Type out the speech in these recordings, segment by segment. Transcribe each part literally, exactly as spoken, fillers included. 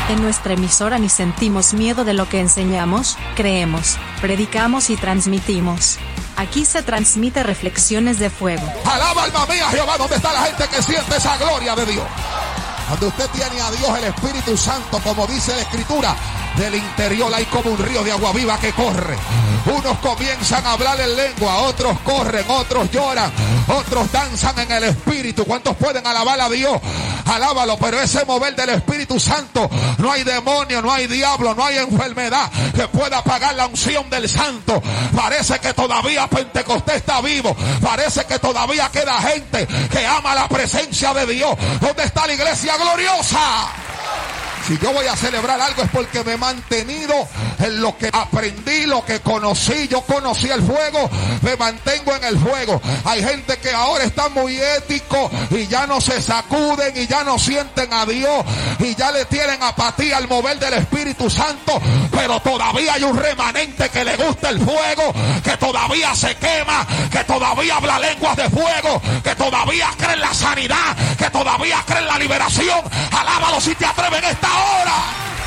En nuestra emisora ni sentimos miedo de lo que enseñamos, creemos, predicamos y transmitimos. Aquí se transmite reflexiones de fuego. Alaba alma mía Jehová, ¿dónde está la gente que siente esa gloria de Dios? Cuando usted tiene a Dios, el Espíritu Santo, como dice la Escritura, del interior hay como un río de agua viva que corre. Unos comienzan a hablar en lengua, otros corren, otros lloran, otros danzan en el Espíritu. ¿Cuántos pueden alabar a Dios? Alábalo, pero ese mover del Espíritu Santo, no hay demonio, no hay diablo, no hay enfermedad que pueda apagar la unción del Santo. Parece que todavía Pentecostés está vivo, parece que todavía queda gente que ama la presencia de Dios. ¿Dónde está la iglesia gloriosa? Si yo voy a celebrar algo es porque me he mantenido en lo que aprendí, lo que conocí. Yo conocí el fuego, me mantengo en el fuego. Hay gente que ahora está muy ético y ya no se sacuden y ya no sienten a Dios y ya le tienen apatía al mover del Espíritu Santo, pero todavía hay un remanente que le gusta el fuego, que todavía se quema, que todavía habla lenguas de fuego, que todavía cree en la sanidad, que todavía cree en la liberación. Alábalo si te atreves en esta hora.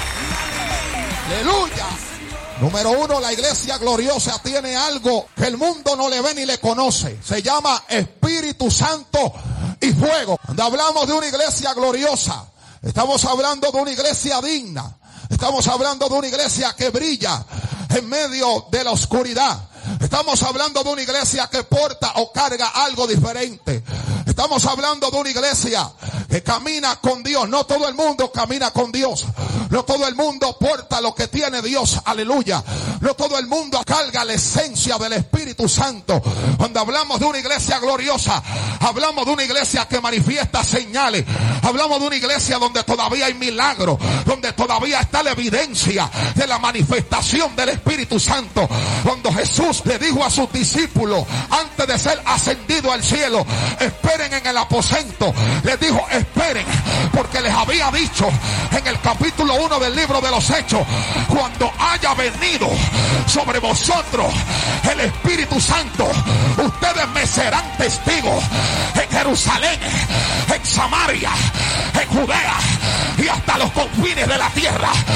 Aleluya. Número uno, la iglesia gloriosa tiene algo que el mundo no le ve ni le conoce. Se llama Espíritu Santo y fuego. Cuando hablamos de una iglesia gloriosa, estamos hablando de una iglesia digna. Estamos hablando de una iglesia que brilla en medio de la oscuridad. Estamos hablando de una iglesia que porta o carga algo diferente. Estamos hablando de una iglesia que camina con Dios. No todo el mundo camina con Dios. No todo el mundo porta lo que tiene Dios. Aleluya. No todo el mundo carga la esencia del Espíritu Santo. Cuando hablamos de una iglesia gloriosa, hablamos de una iglesia que manifiesta señales. Hablamos de una iglesia donde todavía hay milagros, donde todavía está la evidencia de la manifestación del Espíritu Santo. Cuando Jesús le dijo a sus discípulos antes de ser ascendido al cielo, esperen en el aposento, les dijo esperen, porque les había dicho en el capítulo uno del libro de los Hechos, cuando haya venido sobre vosotros el Espíritu Santo, ustedes me serán testigos en Jerusalén, en Samaria, en Judea y hasta los confines de la tierra.